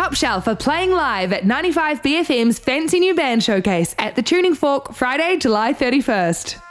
Top Shelf are playing live at 95BFM's Fancy New Band Showcase at the Tuning Fork Friday, July 31st.